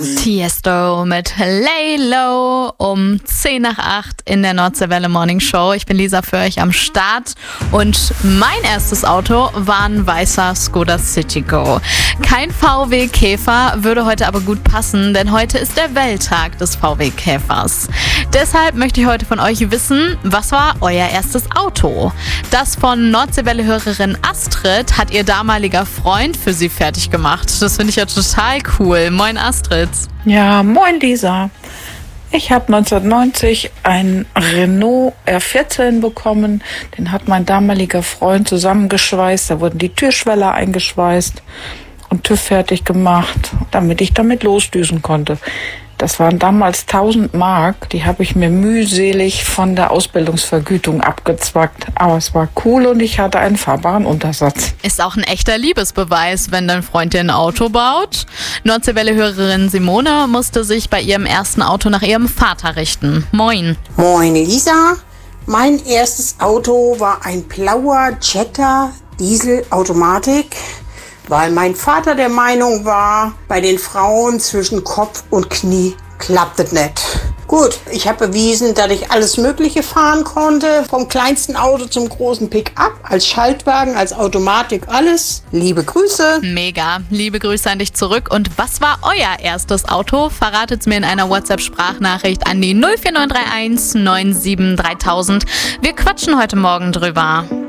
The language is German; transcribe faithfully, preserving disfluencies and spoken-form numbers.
Tiesto mit Lay Low um zehn nach acht in der Nordseewelle Morning Show. Ich bin Lisa für euch am Start und mein erstes Auto war ein weißer Skoda Citigo. Kein V W Käfer, würde heute aber gut passen, denn heute ist der Welttag des V W Käfers. Deshalb möchte ich heute von euch wissen, was war euer erstes Auto? Das von Nordseewelle-Hörerin Astrid hat ihr damaliger Freund für sie fertig gemacht. Das finde ich ja total cool. Moin Astrid. Ja, moin Lisa. Ich habe neunzehnhundertneunzig einen Renault R vierzehn bekommen. Den hat mein damaliger Freund zusammengeschweißt. Da wurden die Türschweller eingeschweißt und TÜV fertig gemacht, damit ich damit losdüsen konnte. Das waren damals tausend Mark. Die habe ich mir mühselig von der Ausbildungsvergütung abgezwackt. Aber es war cool und ich hatte einen fahrbaren Untersatz. Ist auch ein echter Liebesbeweis, wenn dein Freund dir ein Auto baut. Nordseewelle-Hörerin Simone musste sich bei ihrem ersten Auto nach ihrem Vater richten. Moin. Moin Lisa. Mein erstes Auto war ein blauer Jetta Dieselautomatik, weil mein Vater der Meinung war, bei den Frauen zwischen Kopf und Knie klappt es nicht. Gut, ich habe bewiesen, dass ich alles Mögliche fahren konnte, vom kleinsten Auto zum großen Pick-up, als Schaltwagen, als Automatik, alles. Liebe Grüße. Mega, liebe Grüße an dich zurück. Und was war euer erstes Auto? Verratet's mir in einer WhatsApp-Sprachnachricht an die null vier neun drei eins neun sieben dreitausend. Wir quatschen heute Morgen drüber.